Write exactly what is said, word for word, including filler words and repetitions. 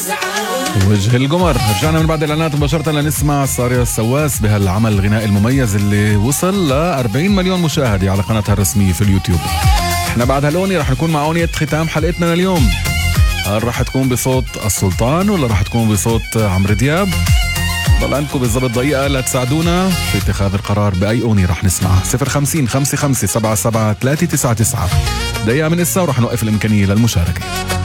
وجه القمر. رجعنا من بعد الإعلانات مباشرة لنسمع ساريا السواس بهالعمل الغنائي المميز اللي وصل ل أربعين مليون مشاهدة على قناتها الرسمية في اليوتيوب. احنا بعد هالأغنية رح نكون مع أغنية ختام حلقتنا لليوم. هل رح تكون بصوت السلطان ولا رح تكون بصوت عمرو دياب؟ ضل عندكم بالضبط دقيقة لتساعدونا في اتخاذ القرار بأي أغنية رح نسمعها. صفر خمسين خمسة خمسة سبعة سبعة ثلاثة تسعة تسعة. دقيقة من إسا ورح نوقف الإمكانية للمشاركة.